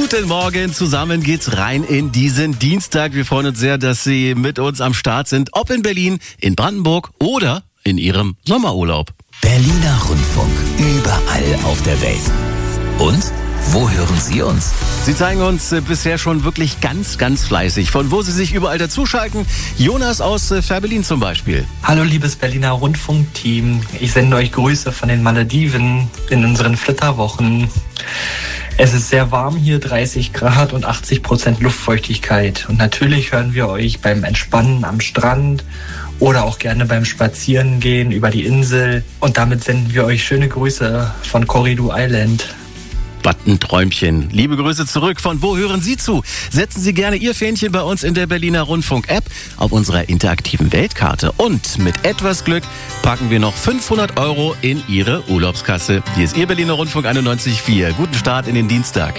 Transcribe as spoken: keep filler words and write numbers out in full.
Guten Morgen, zusammen geht's rein in diesen Dienstag. Wir freuen uns sehr, dass Sie mit uns am Start sind, ob in Berlin, in Brandenburg oder in Ihrem Sommerurlaub. Berliner Rundfunk, überall auf der Welt. Und wo hören Sie uns? Sie zeigen uns äh, bisher schon wirklich ganz, ganz fleißig, von wo Sie sich überall dazuschalten. Jonas aus äh, Fährberlin zum Beispiel. Hallo liebes Berliner Rundfunk-Team. Ich sende euch Grüße von den Malediven in unseren Flitterwochen. Es ist sehr warm hier, dreißig Grad und achtzig Prozent Luftfeuchtigkeit. Und natürlich hören wir euch beim Entspannen am Strand oder auch gerne beim Spazierengehen über die Insel. Und damit senden wir euch schöne Grüße von Corridor Island. Battenträumchen. Liebe Grüße zurück. Von wo hören Sie zu? Setzen Sie gerne Ihr Fähnchen bei uns in der Berliner Rundfunk-App auf unserer interaktiven Weltkarte. Und mit etwas Glück packen wir noch fünfhundert Euro in Ihre Urlaubskasse. Hier ist Ihr Berliner Rundfunk einundneunzig Komma vier. Guten Start in den Dienstag.